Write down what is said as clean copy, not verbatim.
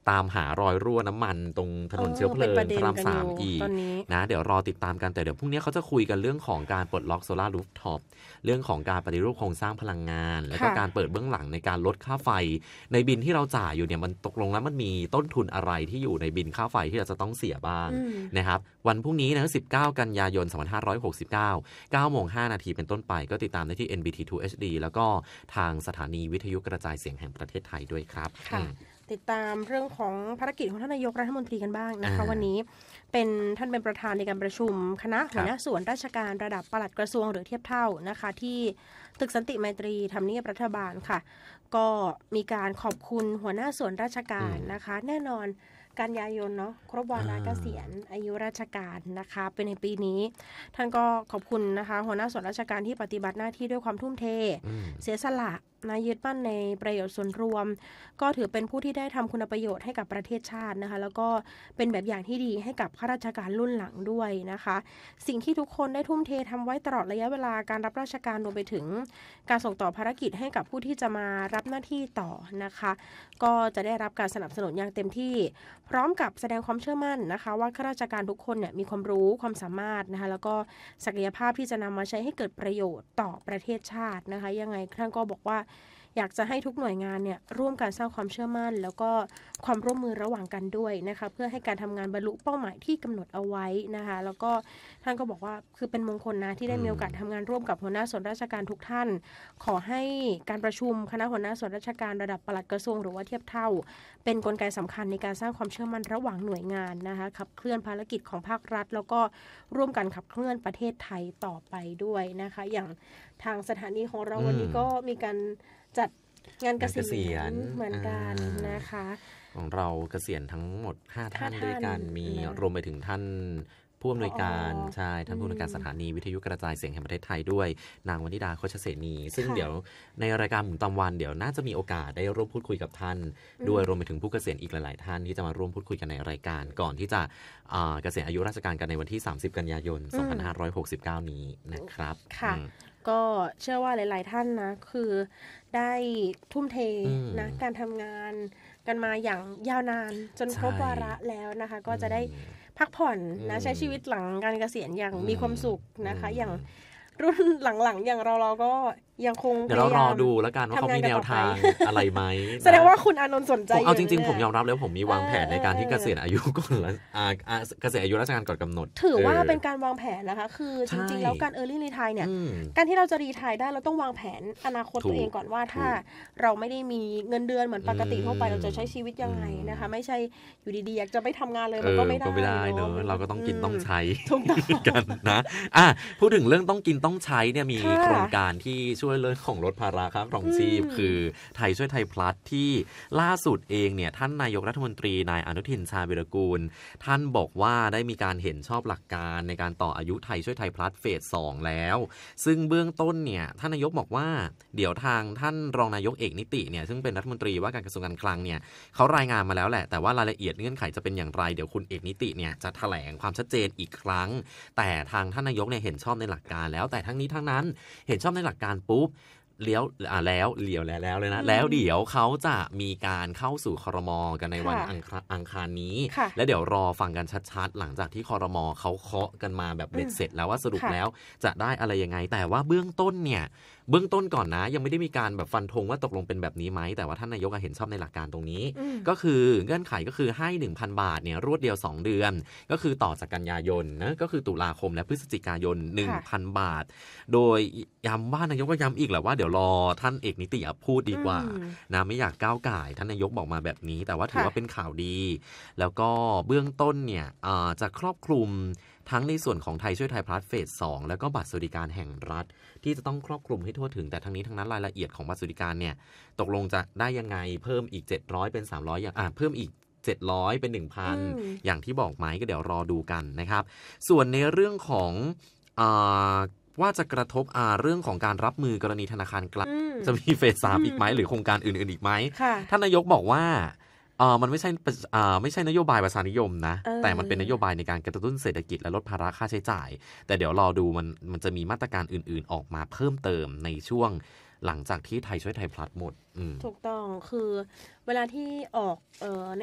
ตามหารอยรั่วน้ำมันตรงถนนเชื้อเพลิงพระราม3อีกนะเดี๋ยวรอติดตามกันแต่เดี๋ยวพรุ่งนี้เขาจะคุยกันเรื่องของการปลดล็อกโซล่ารูฟท็อปเรื่องของการปฏิรูปโครงสร้างพลังงานแล้วก็การเปิดเบื้องหลังในการลดค่าไฟในบินที่เราจ่ายอยู่เนี่ยมันตกลงแล้วมันมีต้นทุนอะไรที่อยู่ในบินค่าไฟที่เราจะต้องเสียบ้างนะครับวันพรุ่งนี้นะ19 กันยายน 2569 9:05 น.เป็นต้นไปก็ติดตามได้ที่ NBT2 HD แล้วก็ทางสถานีวิทยุกระจายเสียงแห่งประเทศไทยด้วยครับติดตามเรื่องของภารกิจของท่านนายกรัฐมนตรีกันบ้างนะคะวันนี้ท่านเป็นประธานในการประชุมคณะหัวหน้าส่วนราชการระดับปลัดกระทรวงหรือเทียบเท่านะคะที่ตึกสันติไมตรีทำเนียบรัฐบาลค่ะก็มีการขอบคุณหัวหน้าส่วนราชการนะคะแน่นอนกันยายนเนาะครบวาระเกษียณอายุราชการนะคะเป็นในปีนี้ท่านก็ขอบคุณนะคะหัวหน้าส่วนราชการที่ปฏิบัติหน้าที่ด้วยความทุ่มเทเสียสละยึดมั่นในประโยชน์ส่วนรวมก็ถือเป็นผู้ที่ได้ทำคุณประโยชน์ให้กับประเทศชาตินะคะแล้วก็เป็นแบบอย่างที่ดีให้กับข้าราชการรุ่นหลังด้วยนะคะสิ่งที่ทุกคนได้ทุ่มเททำไว้ตลอดระยะเวลาการรับราชการรวมไปถึงการส่งต่อภารกิจให้กับผู้ที่จะมารับหน้าที่ต่อนะคะก็จะได้รับการสนับสนุนอย่างเต็มที่พร้อมกับแสดงความเชื่อมั่นนะคะว่าข้าราชการทุกคนเนี่ยมีความรู้ความสามารถนะคะแล้วก็ศักยภาพที่จะนำมาใช้ให้เกิดประโยชน์ต่อประเทศชาตินะคะยังไงท่านก็บอกว่าอยากจะให้ทุกหน่วยงานเนี่ยร่วมกันสร้างความเชื่อมั่นแล้วก็ความร่วมมือระหว่างกันด้วยนะคะเพื่อให้การทำงานบรรลุเป้าหมายที่กำหนดเอาไว้นะคะแล้วก็ท่านก็บอกว่าคือเป็นมงคลนะที่ได้มีโอกาสทำงานร่วมกับหัวหน้าส่วนราชการทุกท่านขอให้การประชุมคณะหัวหน้าส่วนราชการระดับปลัดกระทรวงหรือว่าเทียบเท่าเป็นกลไกสำคัญในการสร้างความเชื่อมั่นระหว่างหน่วยงานนะคะขับเคลื่อนภารกิจของภาครัฐแล้วก็ร่วมกันขับเคลื่อนประเทศไทยต่อไปด้วยนะคะอย่างทางสถานีของเราวันนี้ก็มีการจัดงานเกษียณเหมือนกันนะคะของเราเกษียณทั้งหมด5 ท่านด้วยกันมีรวมไปถึงท่านผู้อำนวยการใช่ท่านผู้อำนวยการสถานีวิทยุกระจายเสียงแห่งประเทศไทยด้วยนางวนิดาโคชเสนีซึ่งเดี๋ยวในรายการหมุนตามวันเดี๋ยวน่าจะมีโอกาสได้ร่วมพูดคุยกับท่านด้วยรวมไปถึงผู้เกษียณอีกหลายๆท่านที่จะมาร่วมพูดคุยกันในรายการก่อนที่จะเกษียณอายุราชการกันในวันที่30 กันยายน 2569 นี้นะครับค่ะก็เชื่อว่าหลายๆท่านนะคือได้ทุ่มเทนะการทำงานกันมาอย่างยาวนานจนครบวาระแล้วนะคะก็จะได้พักผ่อนนะใช้ชีวิตหลังการเกษียณอย่างมีความสุขนะคะอย่างรุ่นหลังๆอย่างเราก็ยังคงเดี๋ยวเรารอดูแล้วกันว่าเขามีแนวทางอะไรไหมแสดงว่าคุณอานนท์สนใจเอาจริงๆผมยอมรับแล้วผมมีวางแผนในการที่เกษียณอายุก่อนเกษียณอายุราชการก่อนกำหนดถือว่าเป็นการวางแผนนะคะคือจริงๆแล้วการ early retire เนี่ยการที่เราจะรีไทร์ได้เราต้องวางแผนอนาคตตัวเองก่อนว่าถ้าเราไม่ได้มีเงินเดือนเหมือนปกติทั่วไปเราจะใช้ชีวิตยังไงนะคะไม่ใช่อยู่ดีๆอยากจะไปทำงานเลยมันก็ไม่ได้เนอะเราก็ต้องกินต้องใช้กันนะพูดถึงเรื่องต้องกินต้องใช้เนี่ยมีโครงการที่ช่วยเรื่องของลดภาระค่าครองชีพคือไทยช่วยไทยพลัสที่ล่าสุดเองเนี่ยท่านนายกรัฐมนตรีนายอนุทินชาญวิรากูลท่านบอกว่าได้มีการเห็นชอบหลักการในการต่ออายุไทยช่วยไทยพลัสเฟส 2แล้วซึ่งเบื้องต้นเนี่ยท่านนายกบอกว่าเดี๋ยวทางท่านรองนายกเอกนิติเนี่ยซึ่งเป็นรัฐมนตรีว่าการกระทรวงการคลังเนี่ยเขารายงานมาแล้วแหละแต่ว่ารายละเอียดเงื่อนไขจะเป็นอย่างไรเดี๋ยวคุณเอกนิติเนี่ยจะแถลงความชัดเจนอีกครั้งแต่ทางท่านนายกเนี่ยเห็นชอบในหลักการแล้วแต่ทั้งนี้ทั้งนั้นเห็นชอบในหลักการปุ๊บเลี้ยวแล้วเลยนะแล้วเดี๋ยวเขาจะมีการเข้าสู่ครม.กันในวันอังคารนี้และเดี๋ยวรอฟังกันชัดๆหลังจากที่ครม.เขาเคาะกันมาแบบเบ็ดเสร็จแล้วว่าสรุปแล้วจะได้อะไรยังไงแต่ว่าเบื้องต้นก่อนนะยังไม่ได้มีการแบบฟันธงว่าตกลงเป็นแบบนี้ไหมแต่ว่าท่านนายกเห็นชอบในหลักการตรงนี้ก็คือเงื่อนไขก็คือให้ 1,000 บาทเนี่ยรวดเดียว2 เดือนก็คือต่อจากกันยายนนะก็คือตุลาคมและพฤศจิกายน 1,000 บาทโดยย้ำว่านายกก็ย้ำอีกแหละว่าเดี๋ยวรอท่านเอกนิติพูดดีกว่านะไม่อยากก้าวก่ายท่านนายกบอกมาแบบนี้แต่ว่าถือว่าเป็นข่าวดีแล้วก็เบื้องต้นเนี่ยจะครอบคลุมทั้งในส่วนของไทยช่วยไทยพลัสเฟส 2แล้วก็บัตรสวัสดิการแห่งรัฐที่จะต้องครอบคลุมให้ทั่วถึงแต่ทั้งนี้ทั้งนั้นรายละเอียดของบัตรสวัสดิการเนี่ยตกลงจะได้ยังไงเพิ่มอีก700เป็น300อย่างเพิ่มอีก700เป็น 1,000 อย่างที่บอกไหมก็เดี๋ยวรอดูกันนะครับส่วนในเรื่องของว่าจะกระทบเรื่องของการรับมือกรณีธนาคารกลางจะมีเฟส 3อีกไหมหรือโครงการอื่นๆอีกไหมท่านนายกบอกว่ามันไม่ใช่นโยบายประชานิยมนะแต่มันเป็นนโยบายในการกระตุ้นเศรษฐกิจและลดภาระค่าใช้จ่ายแต่เดี๋ยวรอดูมันจะมีมาตรการอื่นๆออกมาเพิ่มเติมในช่วงหลังจากที่ไทยช่วยไทยพลัสหมดถูกต้องคือเวลาที่ออก